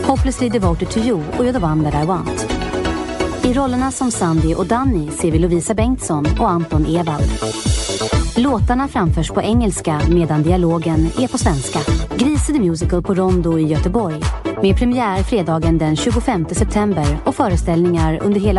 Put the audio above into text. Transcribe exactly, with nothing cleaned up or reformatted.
Hopelessly Devoted to You och You're the One That I Want. I rollerna som Sandy och Danny ser vi Lovisa Bengtsson och Anton Ewald. Låtarna framförs på engelska medan dialogen är på svenska. Grise the Musical på Rondo i Göteborg med premiär fredagen den tjugofemte september och föreställningar under hela